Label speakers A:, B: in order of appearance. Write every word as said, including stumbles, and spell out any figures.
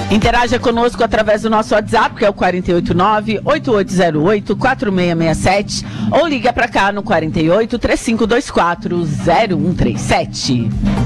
A: Interaja conosco através do nosso WhatsApp, que é o quatro oito nove, oito oito zero oito, quatro seis seis sete, ou liga para cá no quarenta e oito, três cinco dois quatro, zero um três sete.